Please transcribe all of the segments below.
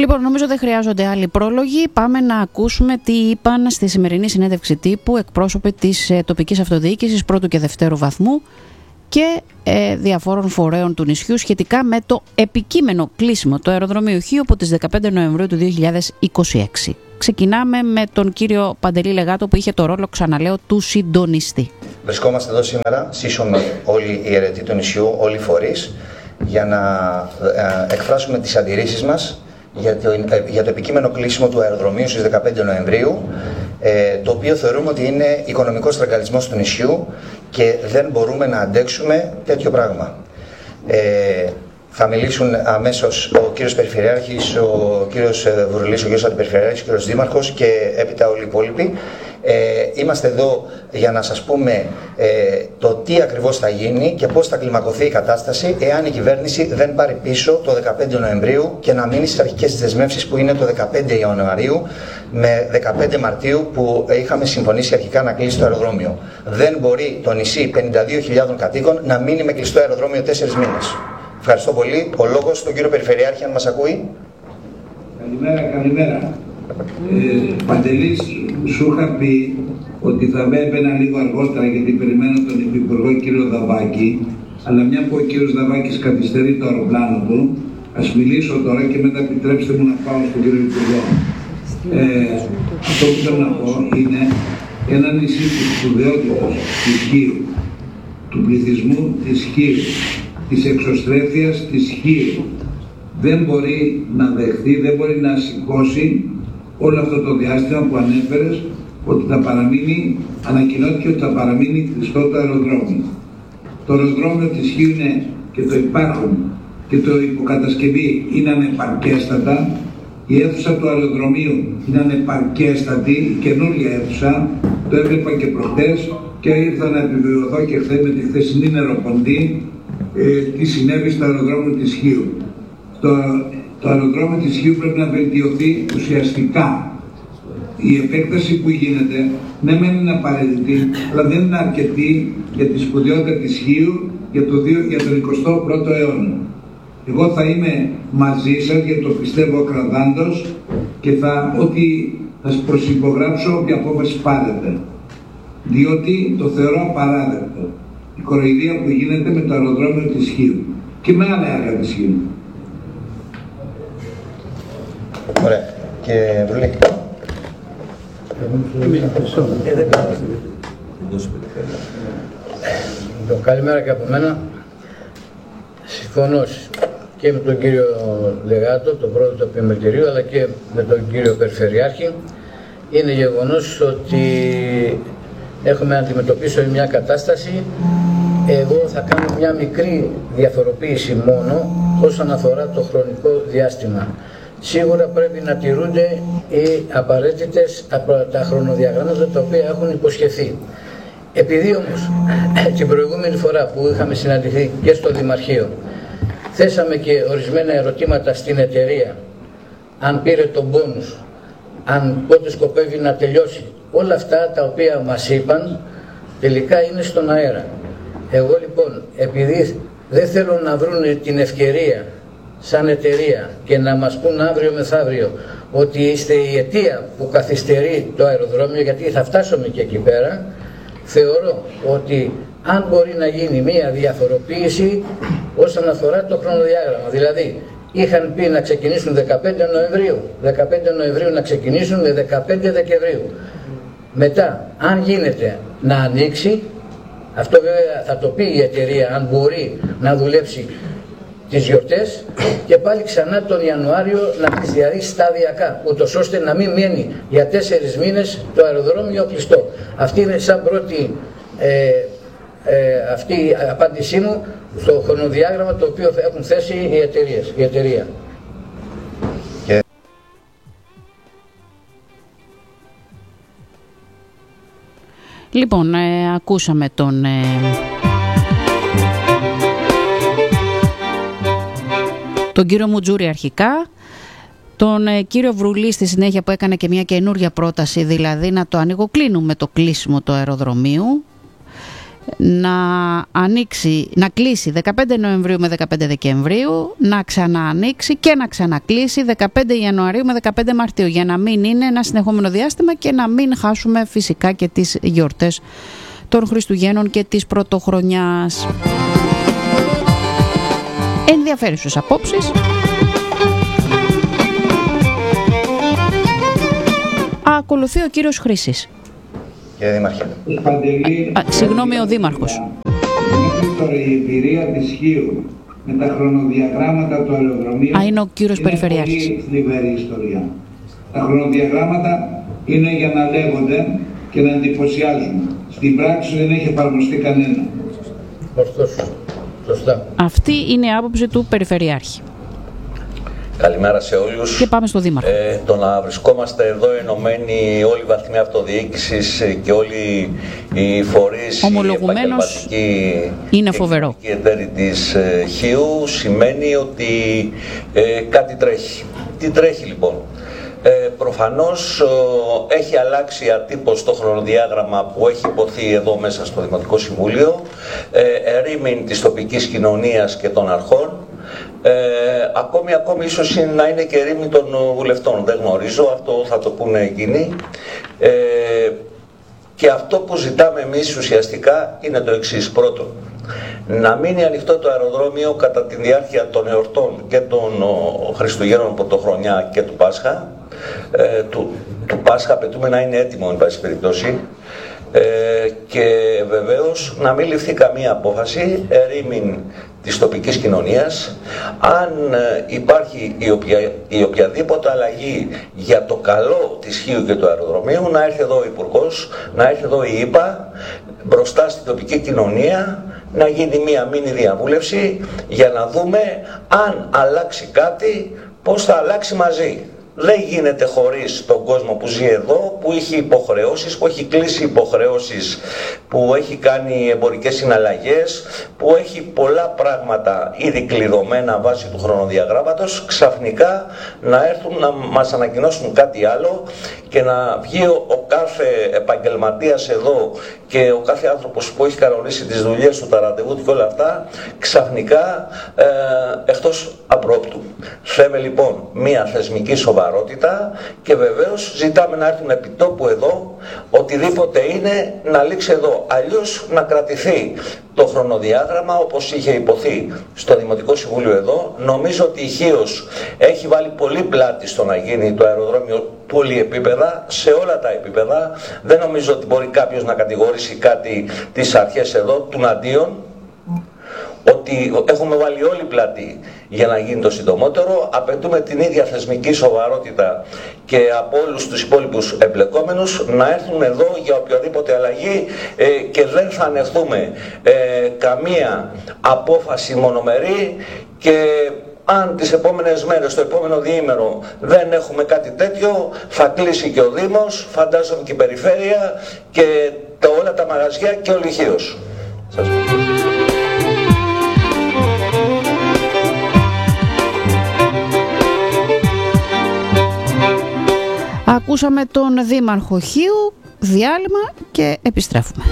Λοιπόν, νομίζω δεν χρειάζονται άλλοι πρόλογοι. Πάμε να ακούσουμε τι είπαν στη σημερινή συνέντευξη τύπου εκπρόσωποι της τοπικής αυτοδιοίκησης πρώτου και δευτέρου βαθμού και διαφόρων φορέων του νησιού σχετικά με το επικείμενο κλείσιμο του αεροδρομίου Χίου από τις 15 Νοεμβρίου του 2026. Ξεκινάμε με τον κύριο Παντελή Λεγάτο που είχε το ρόλο, ξαναλέω, του συντονιστή. Βρισκόμαστε εδώ σήμερα, σύσσωμοι όλοι οι αιρετοί του νησιού, όλοι οι φορείς, για να εκφράσουμε τις αντιρρήσεις μας για το επικείμενο κλείσιμο του αεροδρομίου στις 15 Νοεμβρίου, το οποίο θεωρούμε ότι είναι οικονομικός στραγγαλισμός του νησιού και δεν μπορούμε να αντέξουμε τέτοιο πράγμα. Θα μιλήσουν αμέσως ο κύριος Περιφερειάρχης, ο κύριος Βουρλής, ο κύριος Αντιπεριφερειάρχης, ο κύριος Δήμαρχος και έπειτα όλοι οι υπόλοιποι. Είμαστε εδώ για να σας πούμε το τι ακριβώς θα γίνει και πώς θα κλιμακωθεί η κατάσταση εάν η κυβέρνηση δεν πάρει πίσω το 15 Νοεμβρίου και να μείνει στις αρχικές δεσμεύσεις που είναι το 15 Ιανουαρίου με 15 Μαρτίου που είχαμε συμφωνήσει αρχικά να κλείσει το αεροδρόμιο. Δεν μπορεί το νησί 52.000 κατοίκων να μείνει με κλειστό αεροδρόμιο 4 μήνες. Ευχαριστώ πολύ. Ο λόγος στον κύριο Περιφερειάρχη, αν μας ακούει. Καλημέρα. Παντελής, σου είχα πει ότι θα με έπαινα λίγο αργότερα γιατί περιμένω τον Υπουργό κύριο Δαβάκη, αλλά μια που ο κύριος Δαβάκης καθυστερεί το αεροπλάνο του, ας μιλήσω τώρα και μετά επιτρέψτε μου να πάω στον κύριο Υπουργό. Αυτό που θέλω να πω είναι ένα νησί της σπουδαιότητας της Χίου, του πληθυσμού της Χίου, της εξωστρέφειας της Χίου. Δεν μπορεί να δεχθεί, δεν μπορεί να σηκώσει όλο αυτό το διάστημα που ανέφερες ότι θα παραμείνει, ανακοινώθηκε ότι θα παραμείνει κλειστό το αεροδρόμιο. Το αεροδρόμιο της Χίου είναι και το υπάρχον και το υποκατασκευή είναι ανεπαρκέστατα. Η αίθουσα του αεροδρομίου είναι ανεπαρκέστατη, η καινούργια αίθουσα, το έβλεπα και προχτές και ήρθα να επιβεβαιωθώ και χθες με τη χθεσινή νεροποντή τι συνέβη στο αεροδρόμιο της Χίου. Το αεροδρόμιο της Χίου πρέπει να βελτιωθεί ουσιαστικά. Η επέκταση που γίνεται, ναι μεν είναι απαραίτητη, αλλά δεν είναι αρκετή για τη σπουδαιότητα της Χίου για τον 21ο αιώνα. Εγώ θα είμαι μαζί σας, γιατί το πιστεύω ακραδάντως και θα σας προσυπογράψω όποια απόφαση πάρετε. Διότι το θεωρώ απαράδεκτο. Η κοροϊδία που γίνεται με το αεροδρόμιο της Χίου και με άλλα έργα της Χίου. Ωραία. Και Βρουλή. Καλημέρα και από μένα. Συμφωνώ και με τον κύριο Λεγάτο, τον πρόεδρο του επιμελητηρίου, αλλά και με τον κύριο Περιφερειάρχη. Είναι γεγονός ότι έχουμε να αντιμετωπίσουμε μια κατάσταση. Εγώ θα κάνω μια μικρή διαφοροποίηση μόνο όσον αφορά το χρονικό διάστημα. Σίγουρα πρέπει να τηρούνται οι απαραίτητες τα χρονοδιαγράμματα τα οποία έχουν υποσχεθεί. Επειδή όμως την προηγούμενη φορά που είχαμε συναντηθεί και στο Δημαρχείο θέσαμε και ορισμένα ερωτήματα στην εταιρεία, αν πήρε τον πόνους, αν πότε σκοπεύει να τελειώσει, όλα αυτά τα οποία μας είπαν τελικά είναι στον αέρα. Εγώ λοιπόν, επειδή δεν θέλω να βρουν την ευκαιρία σαν εταιρεία και να μας πούν αύριο μεθαύριο ότι είστε η αιτία που καθυστερεί το αεροδρόμιο, γιατί θα φτάσουμε και εκεί πέρα, θεωρώ ότι αν μπορεί να γίνει μία διαφοροποίηση όσον αφορά το χρονοδιάγραμμα, δηλαδή είχαν πει να ξεκινήσουν 15 Νοεμβρίου, 15 Νοεμβρίου να ξεκινήσουν με 15 Δεκεμβρίου. Μετά, αν γίνεται να ανοίξει, αυτό βέβαια θα το πει η εταιρεία αν μπορεί να δουλέψει τις γιορτές και πάλι ξανά τον Ιανουάριο να τις διαρρήσει σταδιακά, ούτως ώστε να μην μένει για 4 μήνες το αεροδρόμιο κλειστό. Αυτή είναι σαν πρώτη αυτή η απάντησή μου στο χρονοδιάγραμμα το οποίο έχουν θέσει η εταιρεία. Λοιπόν, ακούσαμε τον κύριο Μουτζούρη αρχικά, τον κύριο Βρουλή στη συνέχεια που έκανε και μια καινούργια πρόταση, δηλαδή να το ανοιγοκλίνουμε το κλείσιμο του αεροδρομίου. να κλείσει 15 Νοεμβρίου με 15 Δεκεμβρίου, να ξαναανοίξει και να ξανακλείσει 15 Ιανουαρίου με 15 Μαρτίου, για να μην είναι ένα συνεχόμενο διάστημα και να μην χάσουμε φυσικά και τις γιορτές των Χριστουγέννων και της Πρωτοχρονιάς. Ενδιαφέρουσες απόψεις. Ακολουθεί ο κύριος Χρήσης. Κύριε Δήμαρχε. Συγγνώμη, ο Δήμαρχος. Μέχρι τώρα η εμπειρία της Χίου με τα χρονοδιαγράμματα του αεροδρομίου είναι ο κύριος Περιφερειάρχης. Είναι πολύ θλιβερή ιστορία. Τα χρονοδιαγράμματα είναι για να λέγονται και να εντυπωσιάζουν. Στην πράξη δεν έχει εφαρμοστεί κανένα. Ωστόσο, σωστά. Αυτή είναι η άποψη του Περιφερειάρχη. Καλημέρα σε όλους. Και πάμε στο Δήμαρχο. Το να βρισκόμαστε εδώ ενωμένοι όλοι οι βαθμοί αυτοδιοίκησης και όλοι οι φορείς, ομολογουμένως, είναι φοβερό. Οι εταίροι της Χίου σημαίνει ότι κάτι τρέχει. Τι τρέχει λοιπόν? Προφανώς έχει αλλάξει ατύπως το χρονοδιάγραμμα που έχει υποθεί εδώ μέσα στο Δημοτικό Συμβούλιο, ερήμην της τοπικής κοινωνίας και των αρχών. Ακόμη ίσως να είναι και ερήμην των βουλευτών, δεν γνωρίζω, αυτό θα το πούνε εκείνοι. Και αυτό που ζητάμε εμείς ουσιαστικά είναι το εξής. Πρώτον, να μείνει ανοιχτό το αεροδρόμιο κατά τη διάρκεια των εορτών και των Χριστουγέννων, Πρωτοχρονιά και του Πάσχα. Του Πάσχα απαιτούμε να είναι έτοιμο, εν πάση περιπτώσει. Και βεβαίως να μην ληφθεί καμία απόφαση ερήμην της τοπικής κοινωνίας. Αν υπάρχει η οποιαδήποτε αλλαγή για το καλό της Χίου και του αεροδρομίου, να έρθει εδώ ο Υπουργός, να έρθει εδώ η ΥΠΑ μπροστά στην τοπική κοινωνία, να γίνει μία μίνι διαβούλευση για να δούμε αν αλλάξει κάτι, πώς θα αλλάξει μαζί. Δεν γίνεται χωρίς τον κόσμο που ζει εδώ, που έχει υποχρεώσεις, που έχει κλείσει υποχρεώσεις, που έχει κάνει εμπορικές συναλλαγές, που έχει πολλά πράγματα ήδη κλειδωμένα βάσει του χρονοδιαγράμματος, ξαφνικά να έρθουν να μας ανακοινώσουν κάτι άλλο και να βγει ο κάθε επαγγελματίας εδώ και ο κάθε άνθρωπος που έχει κανονίσει τις δουλειές του, τα ραντεβού του και όλα αυτά, ξαφνικά εκτός απρόπτου. Θέμε λοιπόν μία θεσμική σοβαρότητα και βεβαίως ζητάμε να έρθουν επί τόπου εδώ, οτιδήποτε είναι να λήξει εδώ. Αλλιώς να κρατηθεί το χρονοδιάγραμμα όπως είχε υποθεί στο Δημοτικό Συμβούλιο εδώ. Νομίζω ότι η Χίος έχει βάλει πολύ πλάτη στο να γίνει το αεροδρόμιο πολυεπίπεδα, σε όλα τα επίπεδα. Δεν νομίζω ότι μπορεί κάποιος να κατηγορήσει κάτι τις αρχές εδώ, τουναντίον, ότι έχουμε βάλει όλη πλάτη για να γίνει το συντομότερο. Απαιτούμε την ίδια θεσμική σοβαρότητα και από όλους τους υπόλοιπους εμπλεκόμενους να έρθουν εδώ για οποιαδήποτε αλλαγή και δεν θα ανεχθούμε καμία απόφαση μονομερή. Και αν τις επόμενες μέρες, το επόμενο διήμερο δεν έχουμε κάτι τέτοιο, θα κλείσει και ο Δήμος, φαντάζομαι και η Περιφέρεια και όλα τα μαγαζιά και όλη η Χίος. Σας Ακούσαμε τον Δήμαρχο Χίου, διάλειμμα και επιστρέφουμε.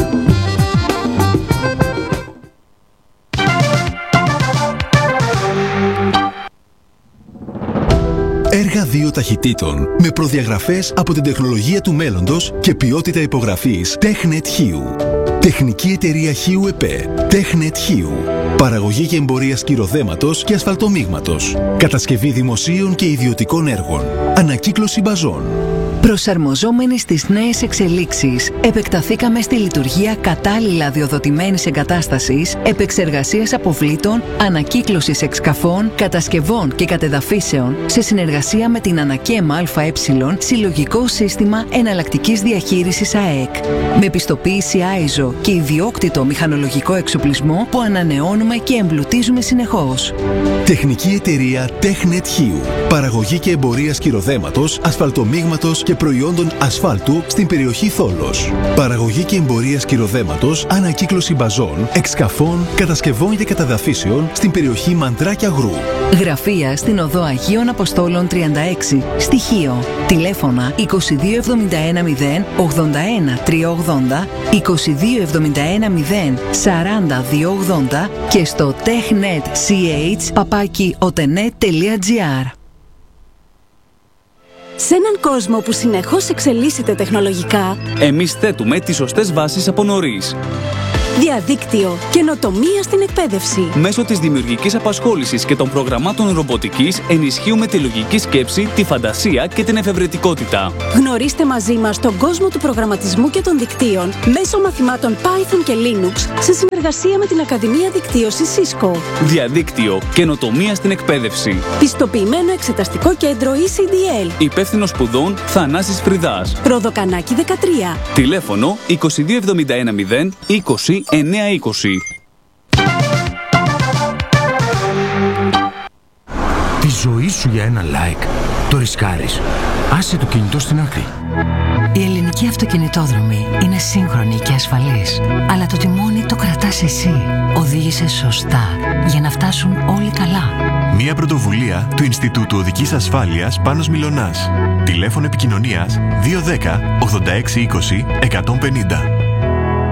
Έργα 2 ταχυτήτων με προδιαγραφές από την τεχνολογία του μέλλοντος και ποιότητα υπογραφής TechNet Χίου. Τεχνική εταιρεία Χίου ΕΠΕ. TechNet Χίου. Παραγωγή και εμπορία σκυροδέματος και ασφαλτομίγματος. Κατασκευή δημοσίων και ιδιωτικών έργων. Ανακύκλωση μπαζών. Προσαρμοζόμενοι στις νέες εξελίξεις, επεκταθήκαμε στη λειτουργία κατάλληλα αδειοδοτημένης εγκατάστασης, επεξεργασίας αποβλήτων, ανακύκλωσης εξκαφών, κατασκευών και κατεδαφίσεων, σε συνεργασία με την ΑΝΑΚΕΜ ΑΕ, συλλογικό σύστημα εναλλακτικής διαχείρισης ΑΕΚ. Με πιστοποίηση ISO και ιδιόκτητο μηχανολογικό εξοπλισμό που ανανεώνουμε και εμπλουτίζουμε συνεχώς. Τεχνική εταιρεία TechNet Χίου. Παραγωγή και εμπορία σκυροδέματος, ασφαλτομίγματος και προϊόντων ασφάλτου στην περιοχή Θόλος. Παραγωγή και εμπορία σκυροδέματος, ανακύκλωση μπαζών, εξκαφών, κατασκευών και καταδαφίσεων στην περιοχή Μαντρά και Αγρού. Γραφεία στην Οδό Αγίων Αποστόλων 36, στη Χίο. Τηλέφωνα 2271 0 81 380, 2271 42710 και στο technetch@otenet.gr. Σε έναν κόσμο που συνεχώς εξελίσσεται τεχνολογικά, εμείς θέτουμε τις σωστές βάσεις από νωρίς. Διαδίκτυο, καινοτομία στην εκπαίδευση. Μέσω της δημιουργικής απασχόλησης και των προγραμμάτων ρομποτικής ενισχύουμε τη λογική σκέψη, τη φαντασία και την εφευρετικότητα. Γνωρίστε μαζί μας τον κόσμο του προγραμματισμού και των δικτύων μέσω μαθημάτων Python και Linux σε συνεργασία με την Ακαδημία Δικτύωσης Cisco. Διαδίκτυο, καινοτομία στην εκπαίδευση. Πιστοποιημένο εξεταστικό κέντρο ECDL. Υπεύθυνος σπουδών Θανάσης Φρυδάς. Ροδοκανάκι 13. Τηλέφωνο 22710 20 920. Τη ζωή σου για ένα like το ρισκάρεις. Άσε το κινητό στην άκρη. Η ελληνική αυτοκινητόδρομη είναι σύγχρονη και ασφαλής, αλλά το τιμόνι το κρατάς εσύ. Οδήγησε σωστά για να φτάσουν όλοι καλά. Μια πρωτοβουλία του Ινστιτούτου Οδικής Ασφάλειας Πάνος Μιλωνάς. Τηλέφωνο επικοινωνίας 210 86 20 150.